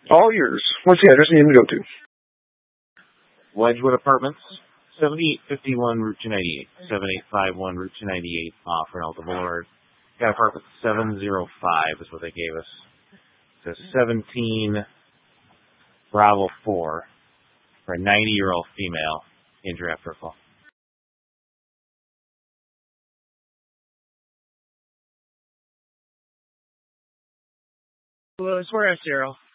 All yours. What's the address you need to go to? Wedgewood Apartments, 7851 Route 298, 7851 Route 298, off Renalta Boulevard. Got apartment 705 is what they gave us. It's 17 Bravo 4 for a 90-year-old female, injury after a fall. Louis, where at, Zero?